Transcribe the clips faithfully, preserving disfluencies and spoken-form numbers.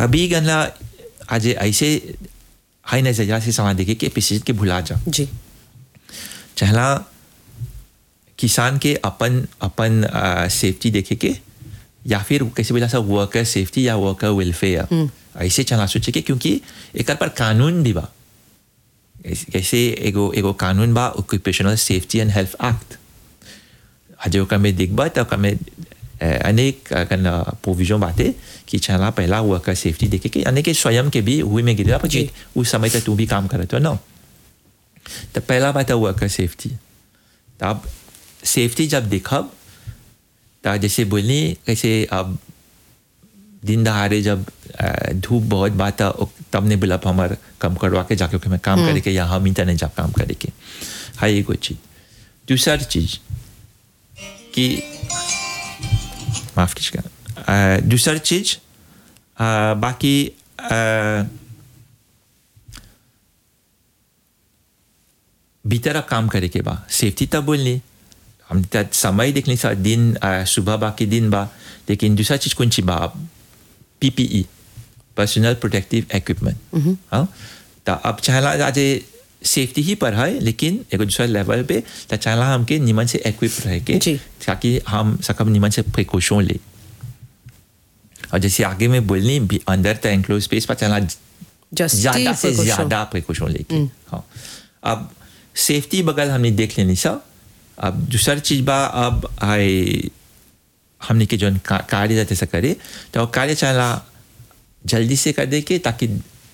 अभी गनला आज ऐसे हाई नजरिया से सवाल देखे कि पेस्टिसाइड के भुला जा जी चहला किसान के अपन अपन सेफ्टी देखे के या फिर कैसे बोला सा वर्कर सेफ्टी या वर्कर वेलफेयर ऐसे चला सोचे के क्योंकि एक पर कानून भी बा कैसे एगो एगो कानून बा occupational safety and health act आज ओका में दिखबा तो ओका में अनेक कन प्रोविजन बातें कि चला पहला वर्कर सेफ्टी देखे के अनेक स्वयं के भी हुई में गिरा पर उस समय तक तू भी काम कर रहे हो ना तो पहला बात है वर्कर सेफ्टी तब सेफ्टी जब देखब तो जैसे बोलनी कैसे अब दिन दहाड़े जब धूप बहुत बात तब ने बोला हमारे कम करवा के जाके मैं काम करे के या हम इंटरनेट जा काम करे के हाँ ये कोई चीज़ दूसरा चीज़ कि माफ़ कीजिएगा दूसरा चीज़ बाकी भीतर काम करे के बा सेफ्टी तब बोलनी हम समय देखने सा दिन सुबह बाकी दिन बा लेकिन दूसरा चीज़ कौन सी बा पीपीई पर्सनल प्रोटेक्टिव इक्विपमेंट हाँ तो अब चाहला आज सेफ्टी ही पर है लेकिन एक दूसरा लेवल पे तो चाहला हमके निमन से इक्विप रह के ताकि हम सकब निमन से प्रिकॉशन ले और जैसे आगे में बोलनी भी अंदर तो एनक्लोज स्पेस पर चाहला ज़्यादा से ज़्यादा प्रिकॉशन लेके हाँ अब सेफ्टी बगल हमने देख लेनी सा अब दूसरा चीज़ बा अब आए हमने के जो कार्य जाते से करे तो कार्य चाहला जल्दी से कर दे के ताकि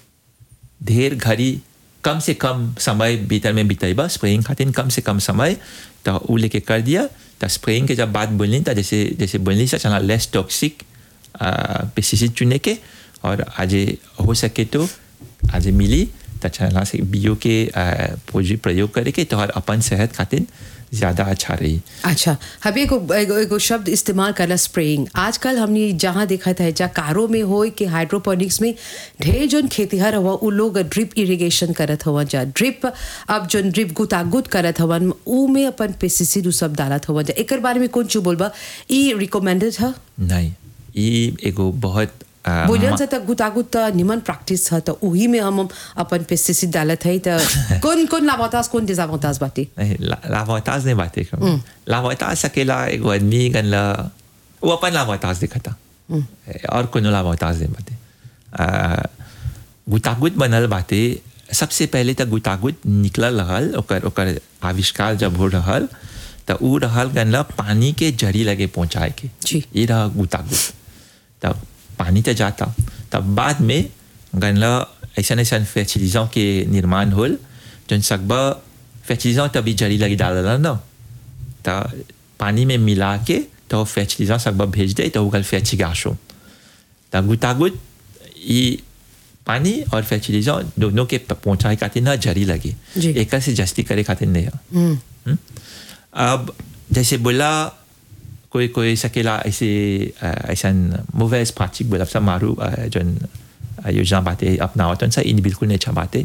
ढेर घड़ी कम से कम समय भीतर में बिताइबा स्प्रेइंग खातिर कम से कम समय तो वो लेके कर दिया तो स्प्रेइंग के जब बात बोलनी था जैसे जैसे बोलनी सा चला लेस टॉक्सिक पेस्टिसाइड चुने के और आज हो सके तो आज मिली तो चला से बियो के प्रयोग करे के तो अपन सेहत खातिर ज़्यादा अच्छा रही अच्छा अभी एगो एगो शब्द इस्तेमाल करला स्प्रेइंग आजकल हमने जहाँ देखा था जहाँ कारों में हो कि हाइड्रोपोनिक्स में ढेर जोन खेतीहर हुआ वो लोग ड्रिप इरिगेशन करत हुआ जा ड्रिप अब जोन ड्रिप गुतागुत करत हुआ ऊ में अपन पेस्टिसाइड उ सब डालत हुआ जा एक बारे में कौन चू बोलबा ई रिकमेंडेड है नहीं ये एगो बहुत बोलियन से तक गुतागुत निमन प्रैक्टिस है तो वही में हम अपन पेस्टिसाइड डालत है तो कौन कौन लाभाताज कौन डिसएडवांटेज बातें नहीं लाभाताज नहीं बातें कर लाभाताज सकेला एगो आदमी गनला वो अपन लाभाताज दिखता और कोनो लाभाताज नहीं बातें गुतागुत बनल बातें सबसे पहले तक गुतागुत निकलल रहल ओकर ओकर आविष्कार जब हो रहल तो ऊ रहल गनला पानी के जड़ी लगे पहुंचाए के ये रहा गुतागुत तब पानी तो जाता तब बाद में गनला ऐसा ऐसा फर्टिलाइजर के निर्माण होल जन सकबा फर्टिलाइजर तभी जड़ी लगी डाल ना तो पानी में मिला के तो फर्टिलाइजर सकबा भेज दे तो गल फर्टिगाशो तब गुतागुत ये पानी और फर्टिलाइजर दोनों के पहुंचाए खातिर ना जड़ी लगे एक से जस्ती करे खातिर नहीं है अब जैसे बोला कोई कोई सकेला ऐसे ऐसा मूवेज प्राचिक बोला सब मारू जन योजना बातें अपना होता सा इन बिल्कुल नहीं अच्छा बातें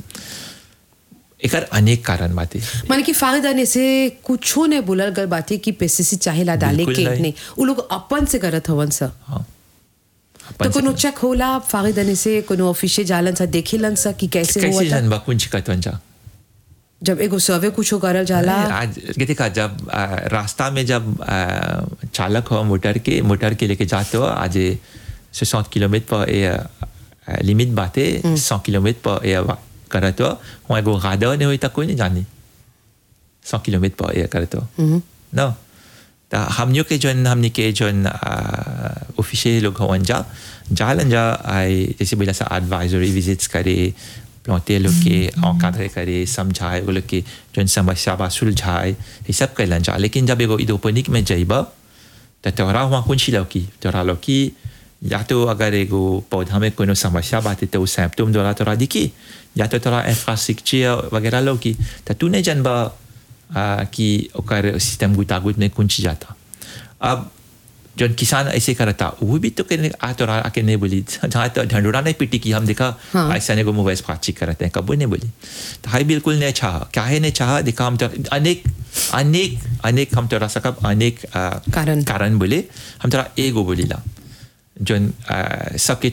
एक अनेक कारण बातें माने कि फायदा से कुछ ने बोलल गल बातें कि पेस्टिसाइड चाहे ला डाले के नहीं वो लोग अपन से करत हवन सा हाँ तो कोनो चेक होला फायदा से कोनो ऑफिशियल जालन सा देखेलन सा कि कैसे हुआ कैसे जन बाकुन चिकतवन जा जब एगो सर्वे कुछ करल जाला आज देखा जब रास्ता में जब चालक हो मोटर के मोटर के लेके जाते हो आज साठ किलोमीटर पर लिमिट बातें सौ किलोमीटर पर करते हो वहाँ एगो गादा नहीं हुई तक कोई नहीं जानी सौ किलोमीटर पर करते हो ना तो हमनियों के जोन हमने के जोन ऑफिशियल लोग हों जा जालन जा आए जैसे बोला सा एडवाइजरी विजिट्स करे प्लॉटे लोग के औकादरे करे समझाए वो लोग के जो समस्या बा सुलझाए ये सब कर जा लेकिन जब एगो इडोपोनिक में जाइबा तो तोरा वहाँ कौन सी लौकी तोरा लौकी या तो अगर एगो पौधा में कोनो समस्या बात है तो उस सिम्टम द्वारा तोरा दिखी या तो तोरा इंफ्रास्ट्रक्चर वगैरह लौकी तो तू नहीं जानबा कि ओकर सिस्टम गुतागुत में कौन सी जाता अब जो किसान ऐसे करता वो भी तो कहने आ तो आके नहीं बोली जहाँ तो ढंडोरा नहीं पिटी की हम देखा हाँ। ऐसा नहीं को मोबाइल बातचीत करते हैं कबू नहीं बोली तो हाई बिल्कुल नहीं चाह क्या है नहीं चाह देखा हम तो अनेक अनेक अनेक हम तोरा सकब अनेक कारण कारण बोले हम तोरा एगो बोली ला जो सबके